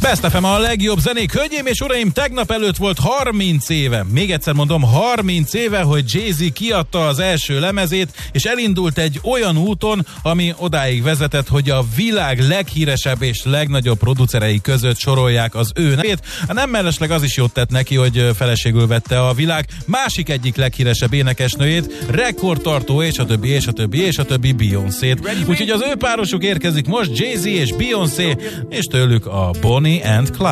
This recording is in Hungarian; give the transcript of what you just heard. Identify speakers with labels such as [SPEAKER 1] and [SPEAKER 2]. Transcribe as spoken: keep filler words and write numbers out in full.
[SPEAKER 1] Best ef em a legjobb zenék. Hölgyeim és uraim, tegnap előtt volt harminc éve, még egyszer mondom, harminc éve, hogy Jay-Z kiadta az első lemezét, és elindult egy olyan úton, ami odáig vezetett, hogy a világ leghíresebb és legnagyobb producerei között sorolják az ő nevét. Nem mellesleg az is jót tett neki, hogy feleségül vette a világ másik egyik leghíresebb énekesnőjét, rekordtartó és a többi, és a többi, és a többi Beyoncét. Úgyhogy az ő párosuk érkezik most, Jay-Z és Beyoncé, és tőlük a Bonnie and Clyde.